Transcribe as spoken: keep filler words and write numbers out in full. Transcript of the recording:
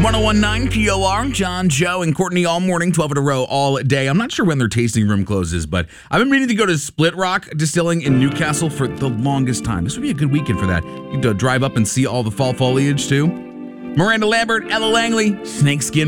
ten nineteen P O R, John, Joe, and Courtney all morning, twelve in a row all day. I'm not sure when their tasting room closes, but I've been meaning to go to Split Rock Distilling in Newcastle for the longest time. This would be a good weekend for that. You can drive up and see all the fall foliage, too. Miranda Lambert, Ella Langley, Snakeskin